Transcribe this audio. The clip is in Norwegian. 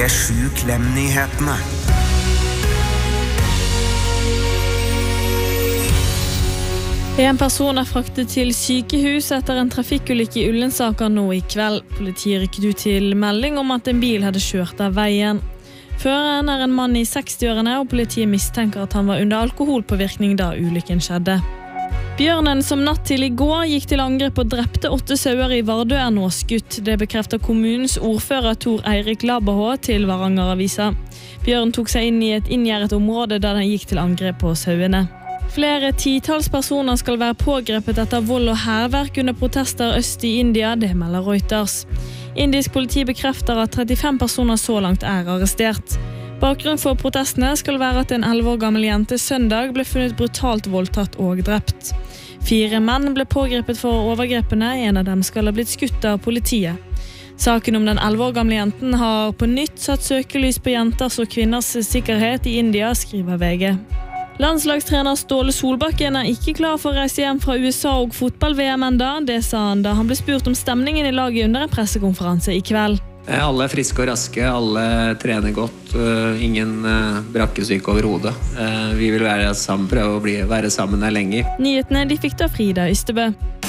P7 Klem-nyhetene. En person fraktet til sykehus etter en trafikkulykke i Ullensaker nå i kveld. Politiet rykket ut til melding om at en bil hadde kjørt av veien. Føreren en mann i 60-årene, og politiet mistenker at han var under alkoholpåvirkning da ulykken skjedde. Bjørnen som natt til i går gikk til angrep og drepte 8 sauer i Vardø nå skutt. Det bekrefter kommunens ordfører Tor Eirik Laberhå til Varangeravisa. Bjørnen tok seg inn i et inngjerdet område da den gikk til angrep på sauene. Flere titalls personer skal være pågrepet etter vold og hærverk under protester øst i India, det melder Reuters. Indisk politi bekrefter at 35 personer så langt arrestert. Bakgrunnen for protestene skal være at en 11 år gammel jente søndag ble funnet brutalt voldtatt og drept. 4 menn ble pågrepet for overgrepene, en av dem skal ha blitt skutt av politiet. Saken om den 11 år gamle jenten har på nytt satt søkelys på jenters og kvinners sikkerhet i India, skriver VG. Landslagstrener Ståle Solbakken ikke klar for å reise hjem fra USA og fotball-VM enda. Det sa han da han ble spurt om stemningen i laget under en pressekonferanse i kveld. Alle friske og raske, alle trener godt, ingen brakkesyke over hodet. Vi vil være sammen, prøve å være sammen her lenger. Nyhetene de fikk da Frida Ystebø.